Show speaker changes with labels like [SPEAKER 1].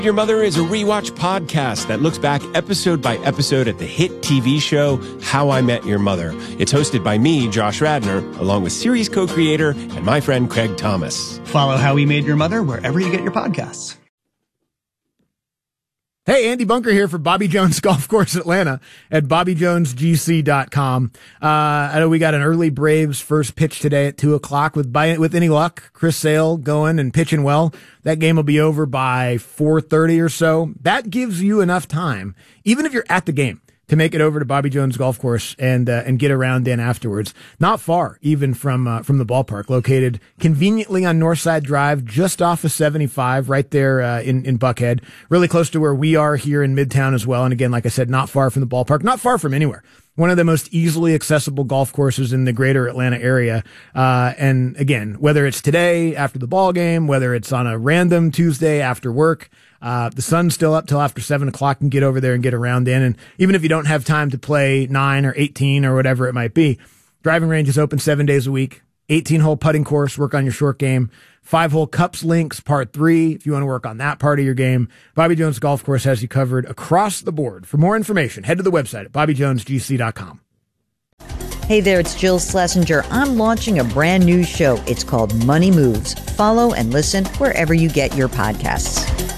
[SPEAKER 1] Your Mother is a rewatch podcast that looks back episode by episode at the hit TV show How I Met Your Mother. It's hosted by me, Josh Radnor, along with series co-creator and my friend Craig Thomas.
[SPEAKER 2] Follow How We Made Your Mother wherever you get your podcasts.
[SPEAKER 3] Hey, Andy Bunker here for Bobby Jones Golf Course Atlanta at BobbyJonesGC.com. I know we got an early Braves first pitch today at 2:00 with any luck. Chris Sale going and pitching well. That game will be over by 4:30 or so. That gives you enough time, even if you're at the game, to make it over to Bobby Jones Golf Course and get around in afterwards. Not far, even from the ballpark, located conveniently on Northside Drive, just off of 75, right there in Buckhead. Really close to where we are here in Midtown as well. And again, like I said, not far from the ballpark, not far from anywhere. One of the most easily accessible golf courses in the greater Atlanta area. And again, whether it's today after the ball game, whether it's on a random Tuesday after work, the sun's still up till after 7:00 and get over there and get around in. And even if you don't have time to play 9 or 18 or whatever it might be, driving range is open 7 days a week. 18-hole putting course, work on your short game. 5-hole Cups Links, part 3, if you want to work on that part of your game. Bobby Jones Golf Course has you covered across the board. For more information, head to the website at BobbyJonesGC.com.
[SPEAKER 4] Hey there, it's Jill Schlesinger. I'm launching a brand new show. It's called Money Moves. Follow and listen wherever you get your podcasts.